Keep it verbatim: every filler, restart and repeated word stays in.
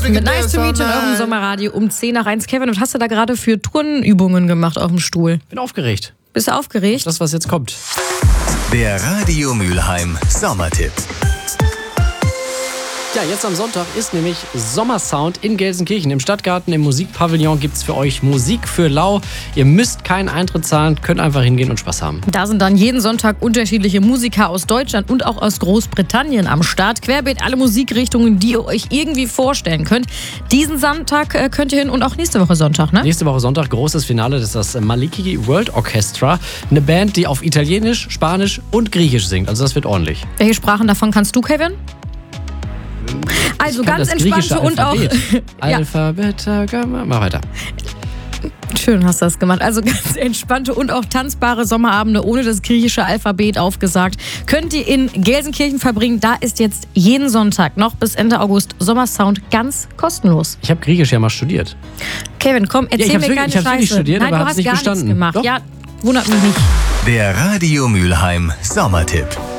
Mit Nice to Meet in eurem Sommerradio um zehn nach eins. Kevin, was hast du da gerade für Turnübungen gemacht auf dem Stuhl? Bin aufgeregt. Bist du aufgeregt? Das, was jetzt kommt. Der Radio Mülheim Sommertipp. Ja, jetzt am Sonntag ist nämlich Sommersound in Gelsenkirchen. Im Stadtgarten, im Musikpavillon gibt es für euch Musik für lau. Ihr müsst keinen Eintritt zahlen, könnt einfach hingehen und Spaß haben. Da sind dann jeden Sonntag unterschiedliche Musiker aus Deutschland und auch aus Großbritannien am Start. Querbeet alle Musikrichtungen, die ihr euch irgendwie vorstellen könnt. Diesen Sonntag äh, könnt ihr hin und auch nächste Woche Sonntag, ne? Nächste Woche Sonntag, großes Finale, das ist das Maliki World Orchestra. Eine Band, die auf Italienisch, Spanisch und Griechisch singt. Also das wird ordentlich. Welche Sprachen davon kannst du, Kevin? Also ganz entspannte und auch... ja. Alphabet, mach weiter. Schön hast du das gemacht. Also ganz entspannte und auch tanzbare Sommerabende ohne das griechische Alphabet aufgesagt. Könnt ihr in Gelsenkirchen verbringen. Da ist jetzt jeden Sonntag noch bis Ende August Sommersound ganz kostenlos. Ich habe Griechisch ja mal studiert. Kevin, komm, erzähl ja, mir wirklich, keine ich hab's Scheiße. Wirklich studiert, Nein, aber du hast nicht gar bestanden. nichts gemacht. Doch? Ja, wundert mich nicht. Der Radio Mülheim Sommertipp.